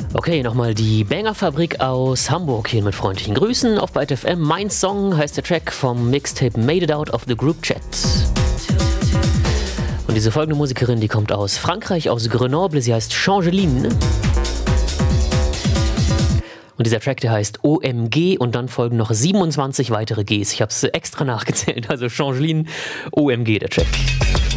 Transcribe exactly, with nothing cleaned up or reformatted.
Okay, nochmal die Banger-Fabrik aus Hamburg hier mit freundlichen Grüßen auf Byte F M. Mein Song heißt der Track vom Mixtape Made It Out of the Group Chat. Und diese folgende Musikerin, die kommt aus Frankreich, aus Grenoble, sie heißt Changeline. Und dieser Track, der heißt O M G und dann folgen noch siebenundzwanzig weitere Gs. Ich habe es extra nachgezählt, also Changeline, O M G der Track.